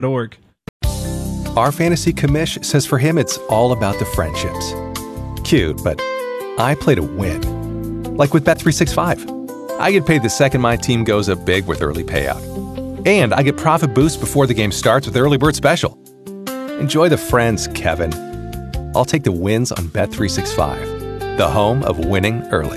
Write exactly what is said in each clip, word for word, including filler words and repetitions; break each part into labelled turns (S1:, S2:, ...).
S1: Org.
S2: Our fantasy commish says for him it's all about the friendships. Cute, but I play to win. Like with Bet three sixty-five. I get paid the second my team goes up big with early payout. And I get profit boosts before the game starts with Early Bird Special. Enjoy the friends, Kevin. I'll take the wins on Bet three sixty-five, the home of winning early.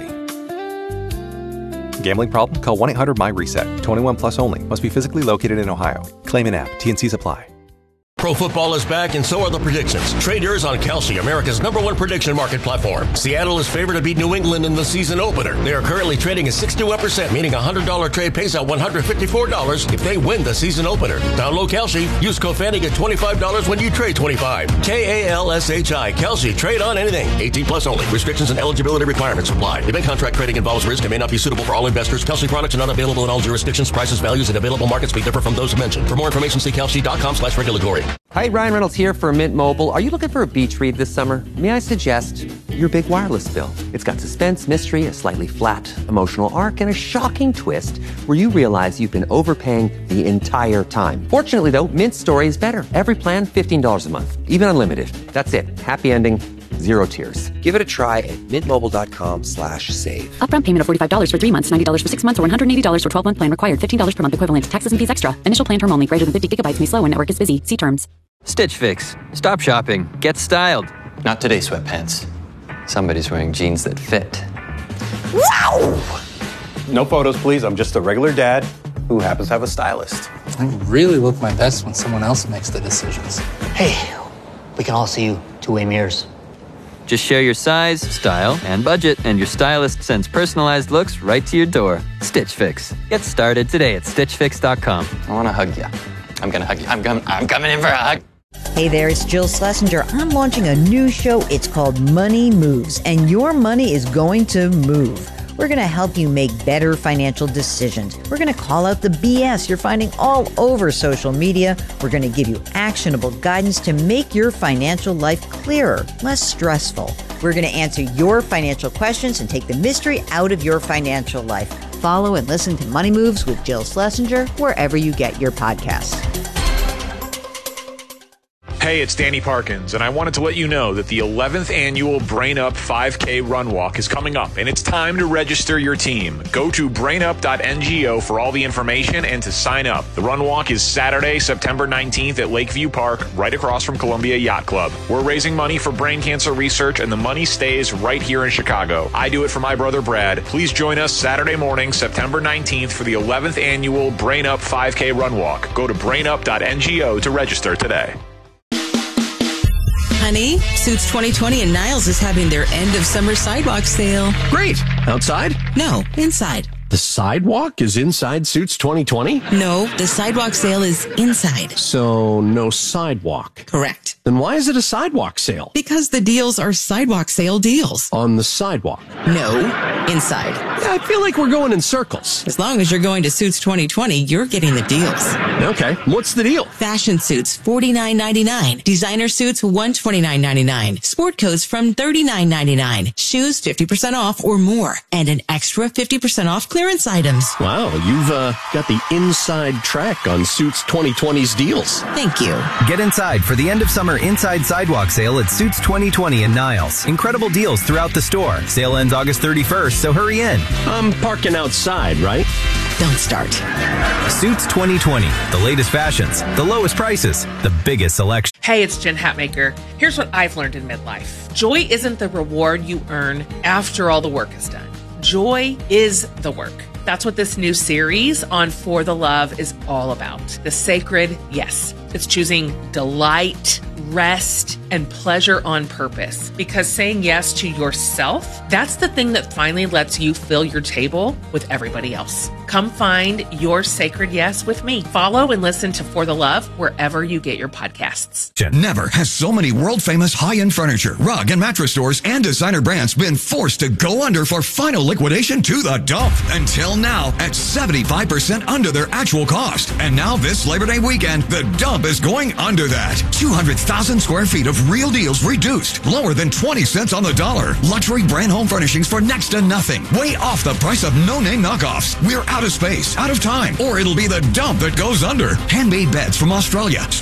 S2: Gambling problem? Call one eight hundred M Y reset. twenty-one plus only. Must be physically located in Ohio. Claim in app. T N Cs apply.
S3: Pro football is back, and so are the predictions. Trade yours on Kalshi, America's number one prediction market platform. Seattle is favored to beat New England in the season opener. They are currently trading at sixty-one percent, meaning a one hundred dollars trade pays out one hundred fifty-four dollars if they win the season opener. Download Kalshi. Use code Fanning at twenty-five dollars when you trade twenty-five. K A L S H I. Kalshi. Trade on anything. eighteen plus only. Restrictions and eligibility requirements apply. Event contract trading involves risk and may not be suitable for all investors. Kalshi products are not available in all jurisdictions. Prices, values, and available markets may differ from those mentioned. For more information, see kalshi.com slash regulatory.
S4: Hi, Ryan Reynolds here for Mint Mobile. Are you looking for a beach read this summer? May I suggest your big wireless bill? It's got suspense, mystery, a slightly flat emotional arc, and a shocking twist where you realize you've been overpaying the entire time. Fortunately, though, Mint's story is better. Every plan, fifteen dollars a month, even unlimited. That's it. Happy ending, zero tears. Give it a try at mintmobile.com slash save.
S5: Upfront payment of forty-five dollars for three months, ninety dollars for six months, or one hundred eighty dollars for twelve-month plan required. fifteen dollars per month equivalent. Taxes and fees extra. Initial plan term only. Greater than fifty gigabytes may slow when network is busy. See terms.
S6: Stitch Fix. Stop shopping. Get styled.
S7: Not today, sweatpants. Somebody's wearing jeans that fit.
S8: Wow! No photos, please. I'm just a regular dad who happens to have a stylist.
S9: I really look my best when someone else makes the decisions.
S10: Hey, we can all see you two-way mirrors.
S6: Just share your size, style, and budget, and your stylist sends personalized looks right to your door. Stitch Fix. Get started today at stitch fix dot com.
S7: I want to hug you. I'm going to hug you. I'm, com- I'm coming in for a hug.
S11: Hey there, it's Jill Schlesinger. I'm launching a new show. It's called Money Moves, and your money is going to move. We're going to help you make better financial decisions. We're going to call out the B S you're finding all over social media. We're going to give you actionable guidance to make your financial life clearer, less stressful. We're going to answer your financial questions and take the mystery out of your financial life. Follow and listen to Money Moves with Jill Schlesinger wherever you get your podcasts.
S12: Hey, it's Danny Parkins, and I wanted to let you know that the eleventh annual Brain Up five K Run Walk is coming up, and it's time to register your team. Go to brain up dot N G O for all the information and to sign up. The Run Walk is Saturday, September nineteenth at Lakeview Park, right across from Columbia Yacht Club. We're raising money for brain cancer research, and the money stays right here in Chicago. I do it for my brother Brad. Please join us Saturday morning, September nineteenth for the eleventh annual Brain Up five K Run Walk. Go to brain up dot N G O to register today.
S13: Honey, Suits twenty twenty and Niles is having their end of summer sidewalk sale.
S14: Great. Outside?
S13: No, inside.
S14: The sidewalk is inside Suits twenty twenty?
S13: No, the sidewalk sale is inside.
S14: So no sidewalk.
S13: Correct.
S14: Then why is it a sidewalk sale?
S13: Because the deals are sidewalk sale deals.
S14: On the sidewalk?
S13: No, inside.
S14: Yeah, I feel like we're going in circles.
S13: As long as you're going to Suits twenty twenty, you're getting the deals.
S14: Okay, what's the deal?
S13: Fashion suits, forty-nine ninety-nine. Designer suits, one hundred twenty-nine ninety-nine. Sport coats from thirty-nine ninety-nine. Shoes, fifty percent off or more. And an extra fifty percent off clearance items.
S14: Wow, you've uh, got the inside track on Suits twenty twenty's deals.
S13: Thank you.
S15: Get inside for the end of summer Inside Sidewalk Sale at Suits twenty twenty in Niles. Incredible deals throughout the store. Sale ends August thirty-first, so hurry in.
S14: I'm parking outside, right?
S13: Don't start.
S15: Suits twenty twenty. The latest fashions, the lowest prices, the biggest selection.
S16: Hey, it's Jen Hatmaker. Here's what I've learned in midlife. Joy isn't the reward you earn after all the work is done. Joy is the work. That's what this new series on For the Love is all about. The sacred yes. It's choosing delight, rest, and pleasure on purpose. Because saying yes to yourself, that's the thing that finally lets you fill your table with everybody else. Come find your sacred yes with me. Follow and listen to For the Love wherever you get your podcasts.
S17: Never has so many world-famous high-end furniture, rug, and mattress stores and designer brands been forced to go under for final liquidation to the dump. Until now, at seventy-five percent under their actual cost. And now this Labor Day weekend, the dump is going under that. two hundred thousand square feet of real deals reduced, lower than twenty cents on the dollar. Luxury brand home furnishings for next to nothing. Way off the price of no-name knockoffs. We're out of space, out of time, or it'll be the dump that goes under. Handmade beds from Australia.